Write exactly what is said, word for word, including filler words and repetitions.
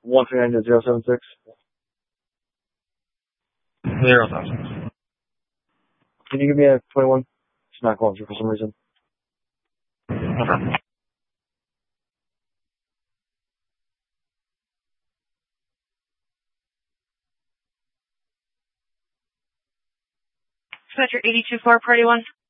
one three nine zero seven six. Zero seven. Can you give me a twenty-one? It's not going through for some reason. Okay. Dispatcher eighty-two four, Party one.